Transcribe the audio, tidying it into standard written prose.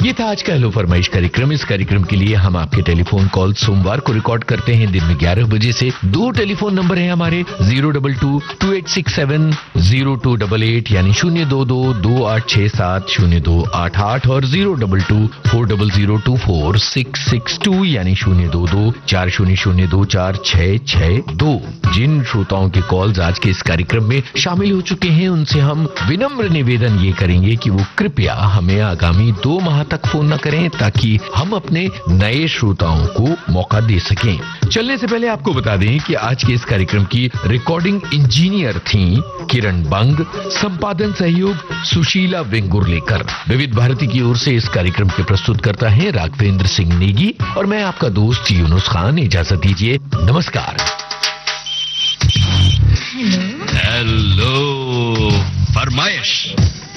ये था आज का हेलो फरमाइश कार्यक्रम। इस कार्यक्रम के लिए हम आपके टेलीफोन कॉल सोमवार को रिकॉर्ड करते हैं दिन में 11 बजे से। 2 टेलीफोन नंबर हैं हमारे 022-2867-0288 यानी 022-2867-0288 और 022-40024662 यानी 022-40024662। जिन श्रोताओं के कॉल्स आज के इस कार्यक्रम में शामिल हो चुके हैं उनसे हम विनम्र निवेदन ये करेंगे कि वो कृपया हमें आगामी 2 माह तक फोन न करें ताकि हम अपने नए श्रोताओं को मौका दे सकें। चलने से पहले आपको बता दें कि आज के इस कार्यक्रम की रिकॉर्डिंग इंजीनियर थी किरण बंग, संपादन सहयोग सुशीला वेंगुर्लेकर। विविध भारती की ओर से इस कार्यक्रम के प्रस्तुत करता है राघवेंद्र सिंह नेगी और मैं आपका दोस्त यूनुस खान। इजाजत दीजिए, नमस्कार। हेलो फरमाइश।